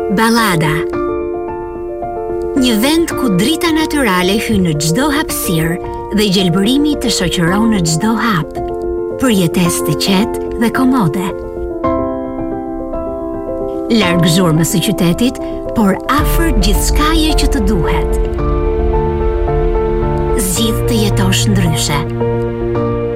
Ballada. Një vend ku drita natyrale hyn në çdo hapësirë dhe gjelbërimi të shoqëron në çdo hap, për jetesë të qetë dhe komode. Larg zhurmës së qytetit, por afër gjithçkaje që të duhet. Zgjidh të jetosh ndryshe.